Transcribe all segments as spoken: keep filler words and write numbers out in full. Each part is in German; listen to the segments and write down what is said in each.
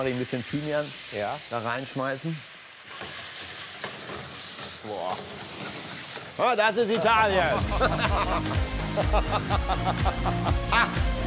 Ein bisschen Thymian Ja. da reinschmeißen. Boah. Oh, das ist Italien. Ah.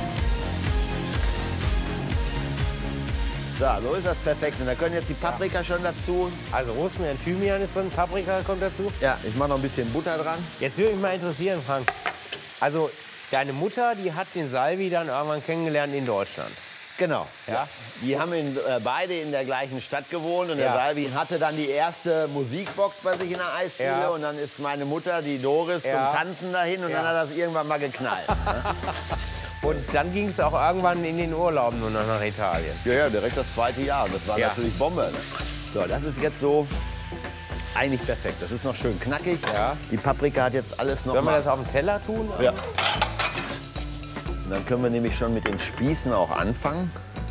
So, so ist das perfekt. Und da können jetzt die Paprika schon dazu. Also Rosmarin, Thymian ist drin, Paprika kommt dazu. Ja, ich mache noch ein bisschen Butter dran. Jetzt würde mich mal interessieren, Frank. Also deine Mutter, die hat den Salvi dann irgendwann kennengelernt in Deutschland. Genau. Ja. Die haben in, äh, beide in der gleichen Stadt gewohnt und Ja. der Salvi hatte dann die erste Musikbox bei sich in der Eisdiele Ja. und dann ist meine Mutter, die Doris, Ja. zum Tanzen dahin und Ja. dann hat das irgendwann mal geknallt. Und dann ging es auch irgendwann in den Urlauben nur noch nach Italien. Ja, ja, direkt das zweite Jahr. Das war Ja. natürlich Bombe. So, das ist jetzt so eigentlich perfekt. Das ist noch schön knackig. Ja. Die Paprika hat jetzt alles noch Sollen wir mal. das auf den Teller tun? Ja. Und dann können wir nämlich schon mit den Spießen auch anfangen.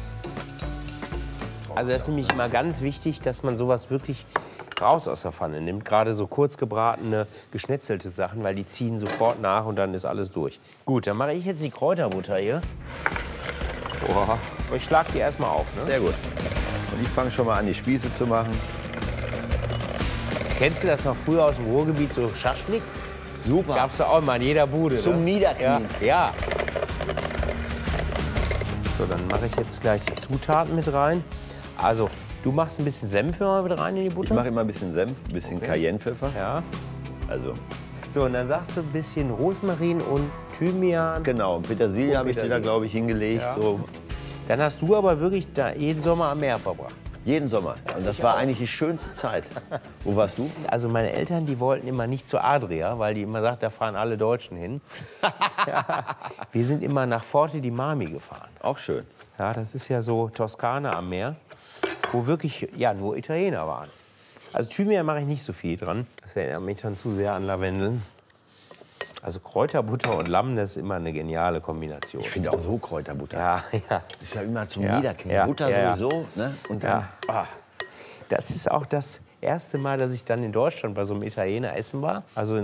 Also das ist nämlich immer ganz wichtig, dass man sowas wirklich raus aus der Pfanne nimmt. Gerade so kurz gebratene, geschnetzelte Sachen, weil die ziehen sofort nach und dann ist alles durch. Gut, dann mache ich jetzt die Kräuterbutter hier. Boah. Ich schlag die erstmal auf. Ne? Sehr gut. Und ich fange schon mal an, die Spieße zu machen. Kennst du das noch früher aus dem Ruhrgebiet, so Schaschliks? Super. Gab's da auch immer in jeder Bude. Zum ne? Niederknien. Ja. ja. So, dann mache ich jetzt gleich die Zutaten mit rein. Also, du machst ein bisschen Senf immer mit rein in die Butter? Ich mache immer ein bisschen Senf, ein bisschen Okay. Cayennepfeffer. Ja. Also, So, und dann sagst du ein bisschen Rosmarin und Thymian. genau. Und Petersilie Und habe ich dir da, Petersilie. glaube ich, hingelegt. Ja. So Dann hast du aber wirklich da jeden Sommer am Meer verbracht. jeden Sommer. Und das war eigentlich die schönste Zeit. Wo warst du? Also meine Eltern, die wollten immer nicht zur Adria, weil die immer sagt, da fahren alle Deutschen hin. Ja. Wir sind immer nach Forte di Marmi gefahren. Auch schön. Ja, das ist ja so Toskana am Meer, wo wirklich ja, nur Italiener waren. Also Thymian mache ich nicht so viel dran. Das erinnert mich dann zu sehr an Lavendel. Also Kräuterbutter und Lamm, das ist immer eine geniale Kombination. Ich finde auch so Kräuterbutter. Ja, ja. Ist ja immer zum Ja, Niederknien. ja, Butter ja, ja. sowieso. Ne? Und dann, Ja. ah. Das ist auch das erste Mal, dass ich dann in Deutschland bei so einem Italiener essen war. Also in